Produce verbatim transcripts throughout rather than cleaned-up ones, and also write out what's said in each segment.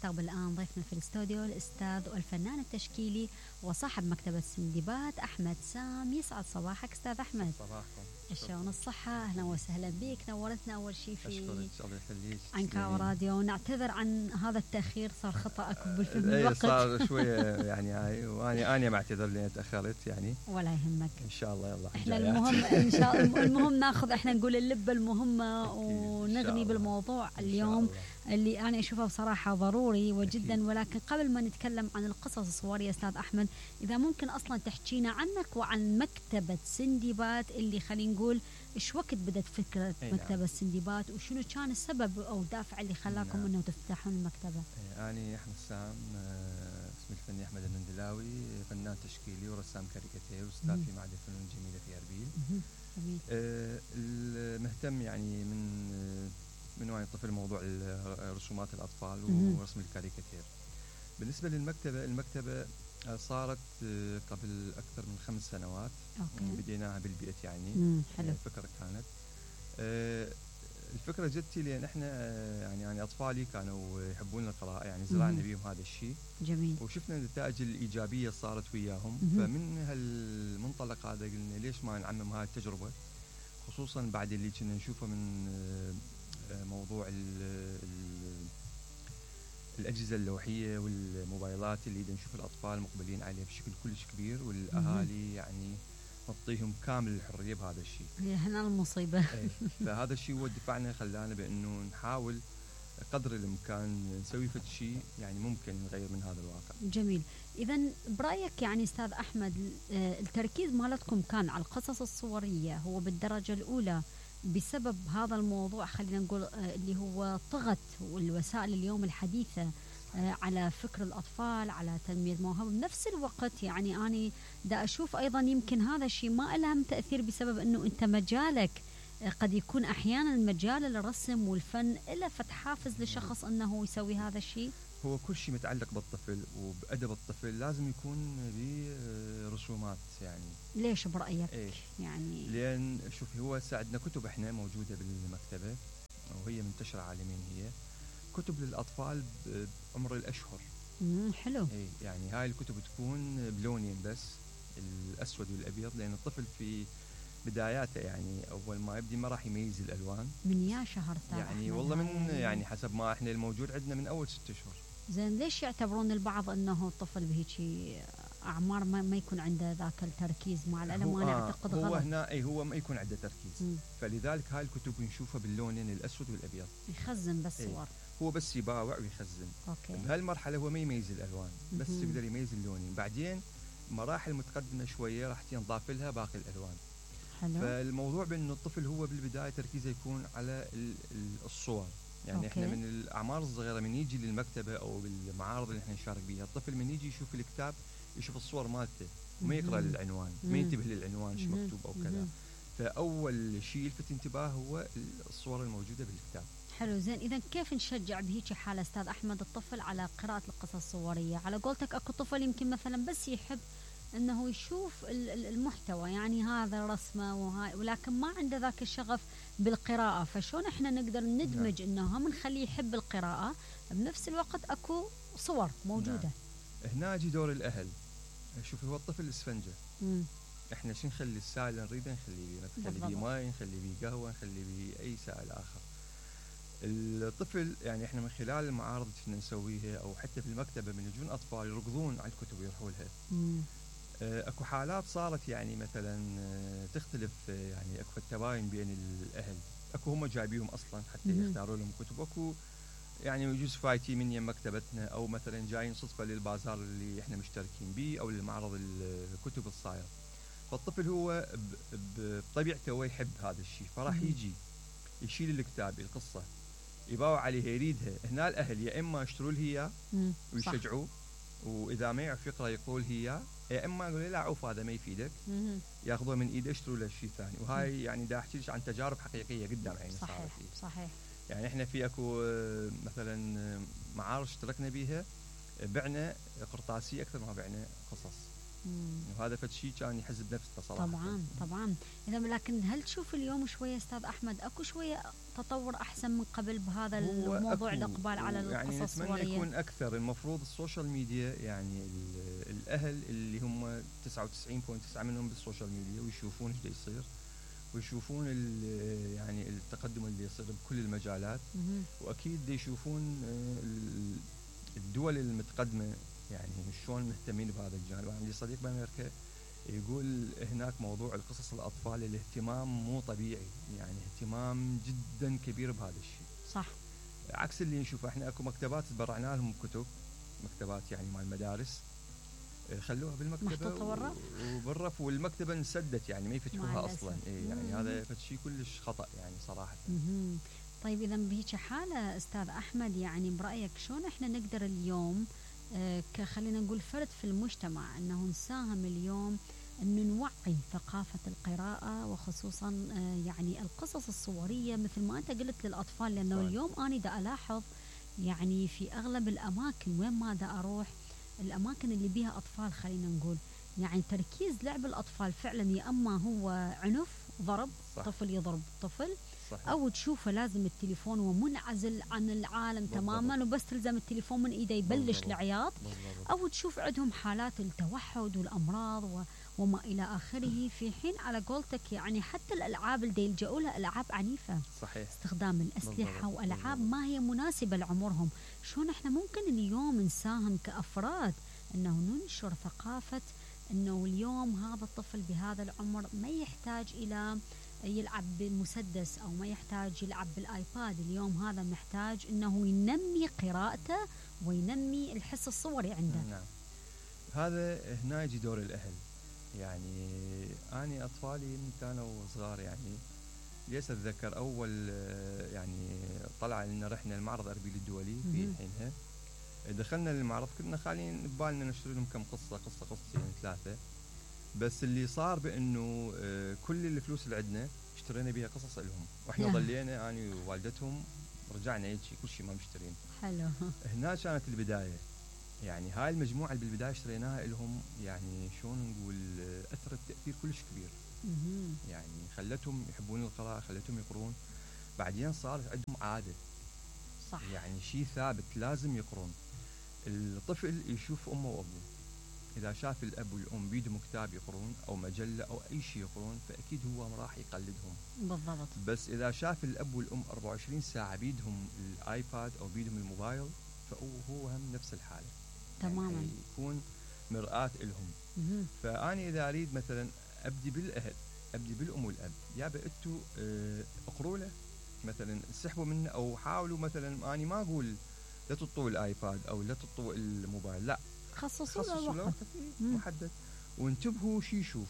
نستقبل الآن ضيفنا في الاستوديو الأستاذ والفنان التشكيلي وصاحب مكتبة سندباد أحمد سام. يسعد صباحك أستاذ أحمد. صباحكم. شلون الصحة؟ أهلا وسهلا بك، نورتنا أول شيء في الله يخليك عنكاو راديو. نعتذر عن هذا التأخير، صار خطأك بالفهم اي الوقت صار شوية يعني، وأنا أنا معتذر لأني تأخرت يعني. ولا يهمك إن شاء الله. يلا احنا المهم ان شاء الله المهم ناخذ احنا نقول اللبة المهمة ونغني بالموضوع اليوم اللي أنا أشوفه بصراحة ضروري وجدا. ولكن قبل ما نتكلم عن القصص الصورية أستاذ أحمد، إذا ممكن أصلا تحكينا عنك وعن مكتبة سندباد اللي خلينا نقول إيش وقت بدأت فكرة مكتبة سندباد وشنو كان السبب أو الدافع اللي خلاكم نعم. إنه تفتحون المكتبة؟ أنا أحمد سام، اسمي الفني أحمد المندلاوي، فنان تشكيلي ورسام كاريكاتير وأستاذ في معهد الفنون الجميلة في أربيل. آه المهتم يعني من من وعي طفل موضوع رسومات الأطفال ورسم الكاريكاتير. بالنسبة للمكتبة، المكتبة صارت قبل أكثر من خمس سنوات. أوكي. بديناها بالبيت يعني. حلو. الفكرة كانت الفكرة جتي لأن احنا يعني يعني أطفالي كانوا يحبون القراءة، يعني زرعنا بيهم هذا الشيء. جميل. وشفنا النتائج الإيجابية صارت وياهم. مم. فمن هالمنطلق هذا قلنا ليش ما نعمم هاي التجربة، خصوصا بعد اللي كنا نشوفه من موضوع ال ال الأجهزة اللوحية والموبايلات اللي نشوف الأطفال مقبلين عليها بشكل كلش كبير، والأهالي يعني نعطيهم كامل الحرية بهذا الشيء. هي هنا المصيبة. فهذا الشيء هو دفعنا خلانا بأنه نحاول قدر الإمكان نسوي فد شيء يعني ممكن نغير من هذا الواقع. جميل. إذا برأيك يعني أستاذ أحمد التركيز مالتكم كان على القصص الصورية هو بالدرجة الأولى بسبب هذا الموضوع خلينا نقول اللي هو طغت والوسائل اليوم الحديثة على فكر الأطفال على تنمية موهبة، بنفس الوقت يعني أنا دا أشوف أيضا يمكن هذا الشيء ما لهم تأثير بسبب أنه أنت مجالك قد يكون أحيانا مجال الرسم والفن إلا فتح حافز لشخص أنه يسوي هذا الشيء. هو كل شيء متعلق بالطفل وبأدب الطفل لازم يكون برسومات يعني. ليش برأيك؟ إيه؟ يعني لأن شوف هو ساعدنا كتب إحنا موجودة بالمكتبة وهي منتشرة عالميا، هي كتب للأطفال بعمر الأشهر. امم حلو. إيه يعني هاي الكتب تكون بلونين بس، الأسود والأبيض، لأن الطفل في بداياته يعني أول ما يبدي ما راح يميز الألوان. من يا شهر يعني والله من يعني حسب ما إحنا الموجود عندنا من أول ست أشهر. زين ليش يعتبرون البعض أنه الطفل بهيجي أعمار ما, ما يكون عنده ذاك التركيز مع العلم؟ وأنا آه أعتقد هو غلط. هنا أي هو ما يكون عنده تركيز. م. فلذلك هاي الكتب نشوفها باللونين الأسود والأبيض. يخزن بس صور. أي. هو بس يباوع ويخزن. أوكي. بهالمرحلة هو ما يميز الألوان بس م-م. يقدر يميز اللونين. بعدين مراحل متقدمة شوية راح ينضاف لها باقي الألوان. حلو. فالموضوع بأنه الطفل هو بالبداية تركيزه يكون على الصور يعني. أوكي. احنا من الأعمار الصغيرة من يجي للمكتبة أو بالمعارض اللي احنا نشارك بيها، الطفل من يجي يشوف الكتاب يشوف الصور مالته وما يقرأ العنوان، ما ينتبه للعنوان شو مكتوب أو كذا. فأول شيء يلفت انتباه هو الصور الموجودة بالكتاب. حلو. زين إذا كيف نشجع بهيك حالة أستاذ أحمد الطفل على قراءة القصص الصورية؟ على قولتك أكو طفل يمكن مثلا بس يحب أنه يشوف المحتوى يعني هذا رسمة وهاي، ولكن ما عنده ذاك الشغف بالقراءة، فشون إحنا نقدر ندمج نعم. أنه هم نخليه يحب القراءة بنفس الوقت أكو صور موجودة. نعم. هنا يجي دور الأهل. شوف هو الطفل اسفنجة. مم. إحنا شو نخلي السائل نريده نخلي بيه، نخلي بيه ماء، نخلي بيه قهوة، نخلي بيه أي سائل آخر. الطفل يعني إحنا من خلال المعارض اللي نسويها أو حتى في المكتبة من يجون أطفال يركضون على الكتب ويروحوا لها. مم. اكو حالات صارت يعني مثلا تختلف يعني اكو التباين بين الاهل، اكو هم جايبيهم اصلا حتى يختاروا لهم كتب، اكو يعني يجوز فايتي من يم مكتبتنا او مثلا جايين صدفه للبازار اللي احنا مشتركين به او للمعرض الكتب الصاير. فالطفل هو بطبيعته هو يحب هذا الشيء، فراح يجي يشيل الكتاب القصه يباوع عليها يريدها. هنا الاهل يا اما يشتروا له اياه ويشجعوه، واذا ما يعرف يقرا يقول هي، يا اما يقول لا عوف هذا ما يفيدك، ياخذوه من ايده يشتروا له شيء ثاني. وهاي يعني دا احكي لك عن تجارب حقيقيه قدام عيني. صحيح صارت صحيح. يعني احنا في اكو مثلا معارض اشتركنا بيها بعنا قرطاسيه اكثر ما بعنا قصص. وهذا فد شيء كان يحز بنفسه صراحه. طبعا طبعا. اذا لكن هل تشوف اليوم شويه استاذ احمد اكو شويه تطور احسن من قبل بهذا الموضوع الاقبال على القصص يعني الصوريه؟ يعني يكون اكثر. المفروض السوشيال ميديا يعني الاهل اللي هم تسعة وتسعين فاصلة تسعة منهم بالسوشيال ميديا ويشوفون ايش يصير ويشوفون يعني التقدم اللي يصير بكل المجالات، واكيد يشوفون الدول المتقدمه يعني شلون مهتمين بهذا الجانب. عندي صديق بامريكا يقول هناك موضوع القصص الاطفال الاهتمام مو طبيعي، يعني اهتمام جدا كبير بهذا الشيء. صح. عكس اللي نشوفه احنا. اكو مكتبات تبرعنا لهم كتب، مكتبات يعني مال المدارس خلوها بالمكتبه وبالرف، والمكتبه انسدت يعني ما يفتحوها اصلا. إيه يعني مم. هذا شيء كلش خطا يعني صراحه. مم. طيب اذا بهيك حاله استاذ احمد يعني برايك شلون احنا نقدر اليوم آه خلينا نقول فرد في المجتمع انه نساهم اليوم انه نوعي ثقافه القراءه وخصوصا آه يعني القصص الصوريه مثل ما انت قلت للاطفال، لانه طيب. اليوم انا دا الاحظ يعني في اغلب الاماكن وين ما دا اروح الأماكن اللي بيها أطفال خلينا نقول يعني تركيز لعب الأطفال فعلا يا أما هو عنف ضرب صح. طفل يضرب طفل صح. أو تشوفه لازم التليفون ومنعزل عن العالم بالضبط. تماما وبس تلزم التليفون من إيده يبلش العياط، أو تشوف عندهم حالات التوحد والأمراض و وما إلى آخره، في حين على قولتك يعني حتى الألعاب اللي يلجأوا لها ألعاب عنيفة صحيح. استخدام الأسلحة بالضبط. وألعاب بالضبط. ما هي مناسبة لعمرهم. شلون إحنا ممكن اليوم نساهم كأفراد أنه ننشر ثقافة أنه اليوم هذا الطفل بهذا العمر ما يحتاج إلى يلعب بمسدس أو ما يحتاج يلعب بالآيباد، اليوم هذا محتاج أنه ينمي قراءته وينمي الحس الصوري عنده. نعم. هذا هنا يجي دور الأهل. يعني أنا أطفالي من كانوا صغار يعني ليس أتذكر أول يعني طلع لنا رحنا المعرض أربيل الدولي في حينها، دخلنا للمعرض كنا خالين ببالنا نشتري لهم كم قصة قصة قصتين ثلاثة، بس اللي صار بأنه كل الفلوس اللي عندنا اشترينا بها قصص لهم، وإحنا ضلينا أنا ووالدتهم رجعنا يجي كل شيء ما مشترين. حلو. هنا كانت البداية. يعني هاي المجموعة اللي بالبداية اشتريناها لهم يعني شلون نقول أثرت تأثير كلش كبير. يعني خلتهم يحبون القراءة، خلتهم يقرون، بعدين صار عندهم عادة. صح. يعني شيء ثابت لازم يقرون. الطفل يشوف أمه وأبوه، إذا شاف الأب والأم بيدهم كتاب يقرون أو مجلة أو أي شيء يقرون فأكيد هو راح يقلدهم. بالضبط. بس إذا شاف الأب والأم أربعة وعشرين ساعة بيدهم الآيباد أو بيدهم الموبايل فهو هم نفس الحالة. تماما. يعني يكون مرآة لهم. فأنا إذا أريد مثلا أبدي بالأهل، أبدي بالأم والأب، يا بأنتوا اقروا له مثلا، سحبوا منه أو حاولوا مثلا. أنا ما أقول لا تطوا الآيباد أو لا تطوا الموبايل، لا، خصصوا له وقت محدد وانتبهوا شي يشوف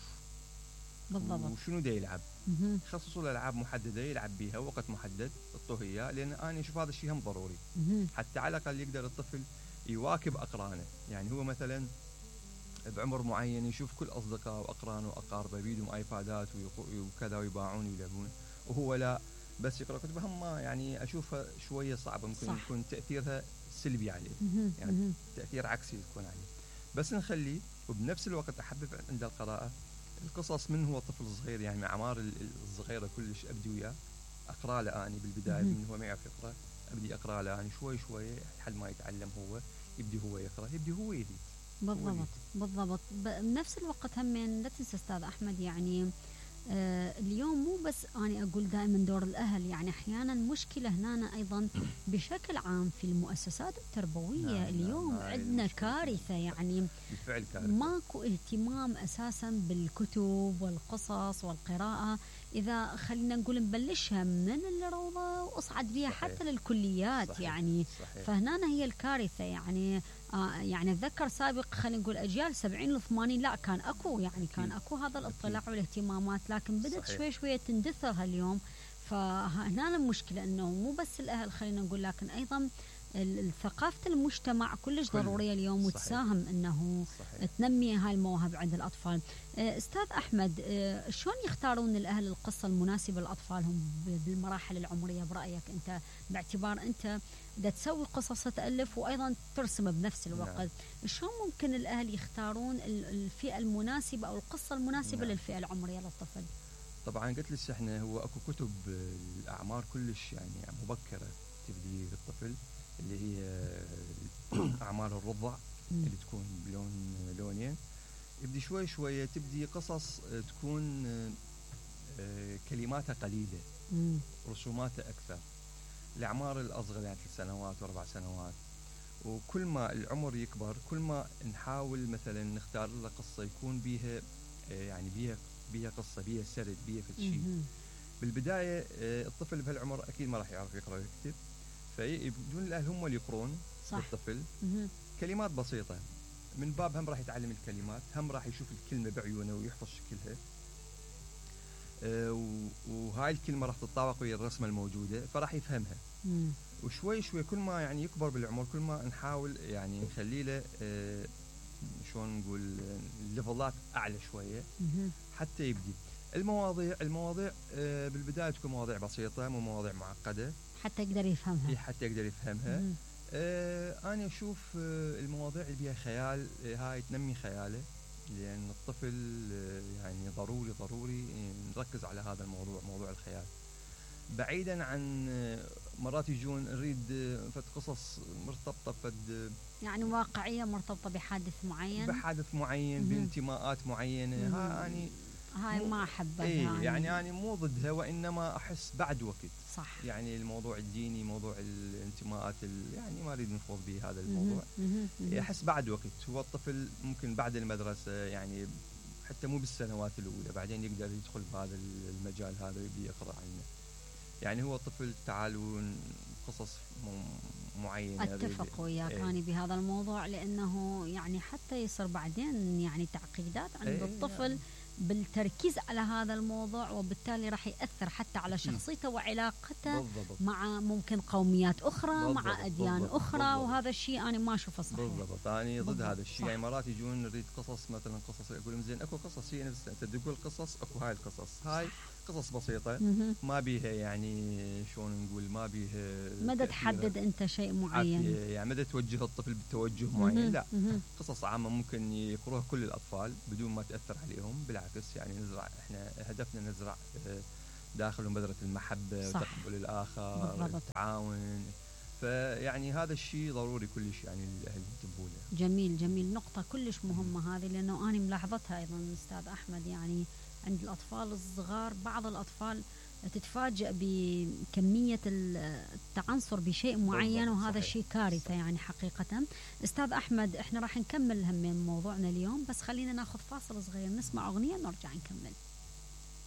بالضبط وشنو دا يلعب. خصصوا له ألعاب محددة يلعب بيها وقت محدد اطوه إياه، لأن أنا أشوف هذا الشيء هم ضروري حتى على الأقل يقدر الطفل يواكب أقرانه. يعني هو مثلا بعمر معين يشوف كل أصدقائه وأقرانه وأقاربه بيدهم آيبادات وكذا ويباعون ويلعبون، وهو لا بس يقرأ كتب. هم يعني أشوفها شوية صعبة، ممكن صح. يكون تأثيرها سلبي عليه، يعني تأثير عكسي يكون عليه. بس نخليه وبنفس الوقت أحبب عند القراءة القصص من هو طفل صغير، يعني مع أعمار الصغيرة كلش أبدي وياه أقرأ له أني بالبداية من هو ما يعرف يقرأ، أبدي أقرأ له أني شوي شوي لحد ما يتعلم هو، يبدي هو يقرأ، يبدي هو يزيد. بالضبط بالضبط. بنفس الوقت هم لا تنسى أستاذ أحمد يعني آه اليوم مو بس أنا أقول دائما دور الأهل، يعني أحيانا مشكلة هنا أيضا بشكل عام في المؤسسات التربوية. نعم اليوم نعم عندنا كارثة، يعني بالفعل كارثة. ماكو اهتمام أساسا بالكتب والقصص والقراءة. إذا خلينا نقول نبلشها من الروضة وأصعد بها حتى للكليات. صحيح. يعني صحيح. فهنا هي الكارثة. يعني آه يعني أتذكر سابق خلينا نقول أجيال سبعين وثمانين لا كان أكو يعني كان أكو هذا الاطلاع والاهتمامات، لكن بدأت شوي شوي تندثر اليوم. فهنا المشكلة أنه مو بس الأهل خلينا نقول، لكن أيضا ثقافة المجتمع كلش ضرورية اليوم وتساهم أنه صحيح. تنمي هاي المواهب عند الأطفال. أستاذ أحمد، شلون يختارون الأهل القصة المناسبة لأطفالهم بالمراحل العمرية برأيك أنت، باعتبار أنت دا تسوي قصص تألف وأيضا ترسم بنفس الوقت؟ نعم. شلون ممكن الأهل يختارون الفئة المناسبة أو القصة المناسبة نعم. للفئة العمرية للطفل؟ طبعا قلت لك احنا هو اكو كتب الأعمار كلش يعني مبكرة تبدي بالطفل، اللي هي أعمال الرضع اللي تكون بلون لونين، يبدي شوي شوية تبدي قصص تكون كلماتها قليلة، رسوماتها أكثر. الأعمار الأصغر يعني ثلاث سنوات وأربع سنوات، وكل ما العمر يكبر كل ما نحاول مثلا نختار له قصة يكون بيها يعني بيها بيها قصة بيها سرد بيها في شيء. بالبداية الطفل بهالعمر أكيد ما راح يعرف يقرأ ويكتب، فيبدون الأهل هم اللي يقرون للطفل كلمات بسيطة، من باب هم راح يتعلم الكلمات، هم راح يشوف الكلمة بعيونه ويحفظ شكلها، أه وهاي الكلمة راح تتطابق ويا الرسمة الموجودة فراح يفهمها. مم. وشوي شوي كل ما يعني يكبر بالعمر كل ما نحاول يعني نخلي له أه شلون نقول ليفلات أعلى شوية حتى يبدي. المواضيع المواضيع أه بالبداية تكون مواضيع بسيطة مو مواضيع معقدة حتى يقدر يفهمها. حتى يقدر يفهمها. آه أنا أشوف آه المواضيع اللي بيها خيال آه هاي تنمي خياله، لأن الطفل آه يعني ضروري ضروري نركز على هذا الموضوع، موضوع الخيال. بعيدا عن آه مرات يجون نريد آه فد قصص مرتبطة فد يعني واقعية مرتبطة بحادث معين بحادث معين بانتماءات معينة. ها يعني هاي ما أحبها. إيه يعني, يعني أنا مو ضدها، وإنما أحس بعد وقت صح. يعني الموضوع الديني موضوع الانتماءات يعني ما أريد نخوض به هذا الموضوع. مم مم أحس بعد وقت هو الطفل ممكن بعد المدرسة يعني حتى مو بالسنوات الأولى بعدين يقدر يدخل بهذا المجال هذا ويبي يقرأ عنه. يعني هو الطفل تعالون قصص معينة. أتفق وياك أنا ايه. بهذا الموضوع، لأنه يعني حتى يصير بعدين يعني تعقيدات عند ايه الطفل يعني. بالتركيز على هذا الموضوع، وبالتالي راح يأثر حتى على شخصيته وعلاقته بالضبط. مع ممكن قوميات أخرى بالضبط. مع أديان بالضبط. أخرى بالضبط. وهذا الشيء أنا ما أشوفه صحيح. بالضبط أنا ضد هذا الشيء. يعني مرات يجون نريد قصص مثلا قصص أقول زين أكو قصص هي نفسها أنت تقول قصص أكو هاي القصص هاي قصص بسيطة مه. ما بيها يعني شلون نقول ما بيها مدى تحدد أنت شيء معين يعني مدى توجه الطفل بتوجه معين. لا مه. قصص عامة ممكن يقروها كل الأطفال بدون ما تأثر عليهم، بالعكس يعني نزرع احنا هدفنا نزرع داخلهم بذرة المحبة وتقبل الآخر بالضبط. التعاون، فيعني هذا الشيء ضروري كلش يعني الأهل ينتبهوا له. جميل جميل، نقطة كلش مهمة هذه، لأنه أنا ملاحظتها أيضا أستاذ أحمد يعني عند الأطفال الصغار بعض الأطفال تتفاجأ بكمية التعنصر بشيء معين وهذا الشيء كارثة صحيح. يعني حقيقة. أستاذ أحمد احنا راح نكمل هم من موضوعنا اليوم، بس خلينا ناخذ فاصل صغير نسمع أغنية نرجع نكمل.